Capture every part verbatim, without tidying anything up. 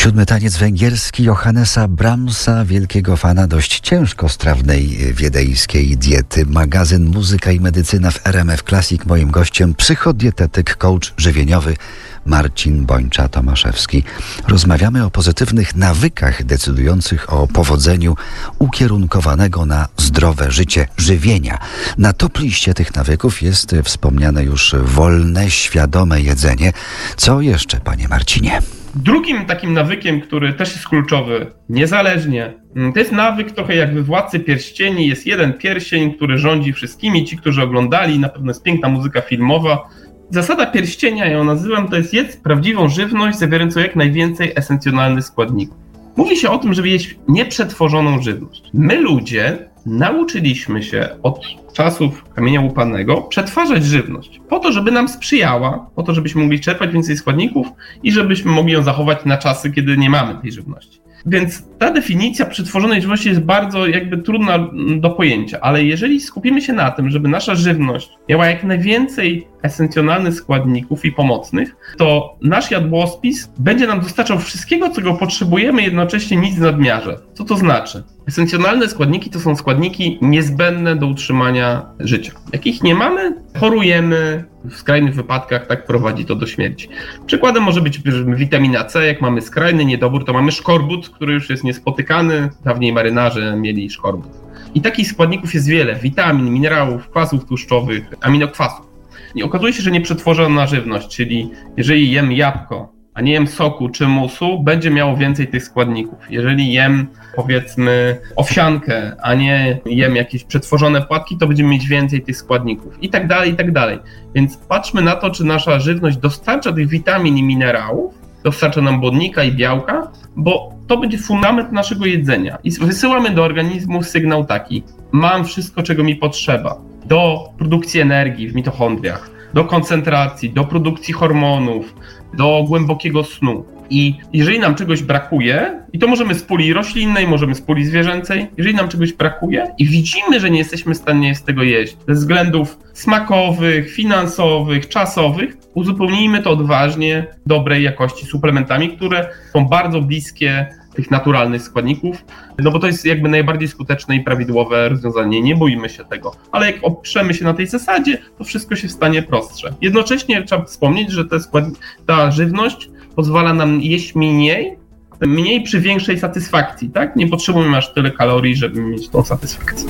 Siódmy taniec węgierski Johannesa Brahmsa, wielkiego fana dość ciężkostrawnej wiedeńskiej diety. Magazyn Muzyka i Medycyna w R M F Classic. Moim gościem psychodietetyk, coach żywieniowy Marcin Bończa-Tomaszewski. Rozmawiamy o pozytywnych nawykach decydujących o powodzeniu ukierunkowanego na zdrowe życie żywienia. Na top liście tych nawyków jest wspomniane już wolne, świadome jedzenie. Co jeszcze, panie Marcinie? Drugim takim nawykiem, który też jest kluczowy, niezależnie, to jest nawyk trochę jak we Władcy Pierścieni. Jest jeden pierścień, który rządzi wszystkimi. Ci, którzy oglądali, na pewno jest piękna muzyka filmowa. Zasada pierścienia, ja ją nazywam, to jest jedz prawdziwą żywność zawierającą jak najwięcej esencjonalnych składników. Mówi się o tym, żeby jeść nieprzetworzoną żywność. My ludzie nauczyliśmy się od czasów kamienia łupanego przetwarzać żywność po to, żeby nam sprzyjała, po to, żebyśmy mogli czerpać więcej składników i żebyśmy mogli ją zachować na czasy, kiedy nie mamy tej żywności. Więc ta definicja przetworzonej żywności jest bardzo jakby trudna do pojęcia, ale jeżeli skupimy się na tym, żeby nasza żywność miała jak najwięcej esencjonalnych składników i pomocnych, to nasz jadłospis będzie nam dostarczał wszystkiego, czego potrzebujemy, jednocześnie nic w nadmiarze. Co to znaczy? Esencjonalne składniki to są składniki niezbędne do utrzymania życia. Jak ich nie mamy, chorujemy, w skrajnych wypadkach tak prowadzi to do śmierci. Przykładem może być witamina C. Jak mamy skrajny niedobór, to mamy szkorbut, który już jest niespotykany. Dawniej marynarze mieli szkorbut. I takich składników jest wiele. Witamin, minerałów, kwasów tłuszczowych, aminokwasów. I okazuje się, że nieprzetworzona żywność, czyli jeżeli jem jabłko, a nie jem soku czy musu, będzie miało więcej tych składników. Jeżeli jem, powiedzmy, owsiankę, a nie jem jakieś przetworzone płatki, to będziemy mieć więcej tych składników i tak dalej, i tak dalej. Więc patrzmy na to, czy nasza żywność dostarcza tych witamin i minerałów, dostarcza nam błonnika i białka, bo to będzie fundament naszego jedzenia. I wysyłamy do organizmu sygnał taki: mam wszystko, czego mi potrzeba do produkcji energii w mitochondriach, do koncentracji, do produkcji hormonów, do głębokiego snu. I jeżeli nam czegoś brakuje, i to możemy z puli roślinnej, możemy z puli zwierzęcej, jeżeli nam czegoś brakuje i widzimy, że nie jesteśmy w stanie z tego jeść ze względów smakowych, finansowych, czasowych, uzupełnijmy to odważnie dobrej jakości suplementami, które są bardzo bliskie tych naturalnych składników, no bo to jest jakby najbardziej skuteczne i prawidłowe rozwiązanie, nie boimy się tego. Ale jak oprzemy się na tej zasadzie, to wszystko się stanie prostsze. Jednocześnie trzeba wspomnieć, że te skład- ta żywność pozwala nam jeść mniej, mniej przy większej satysfakcji, tak? Nie potrzebujemy aż tyle kalorii, żeby mieć tą satysfakcję.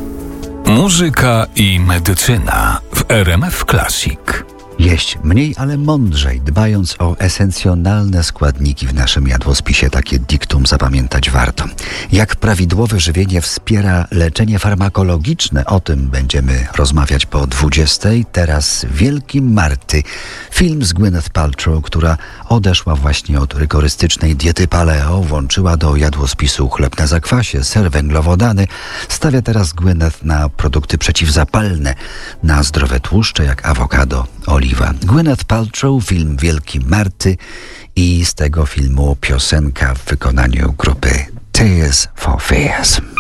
Muzyka i medycyna w R M F Classic. Jeść mniej, ale mądrzej, dbając o esencjonalne składniki w naszym jadłospisie. Takie diktum zapamiętać warto. Jak prawidłowe żywienie wspiera leczenie farmakologiczne? O tym będziemy rozmawiać po dwudziestej. Teraz Wielki Marty. Film z Gwyneth Paltrow, która odeszła właśnie od rygorystycznej diety paleo, włączyła do jadłospisu chleb na zakwasie, ser węglowodany. Stawia teraz Gwyneth na produkty przeciwzapalne, na zdrowe tłuszcze jak awokado, oliwa. Gwyneth Paltrow, film Wielki Marty i z tego filmu piosenka w wykonaniu grupy Tears for Fears.